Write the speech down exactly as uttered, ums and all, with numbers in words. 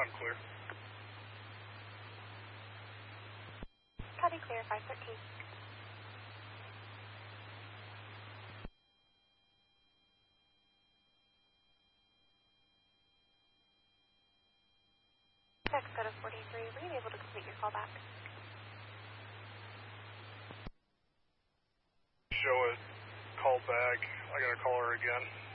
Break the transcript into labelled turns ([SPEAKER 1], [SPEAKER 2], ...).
[SPEAKER 1] I'm clear.
[SPEAKER 2] Copy, clear, five thirteen. Text code of forty-three, will you be able to complete your call back?
[SPEAKER 1] Show it, call back, I gotta call her again.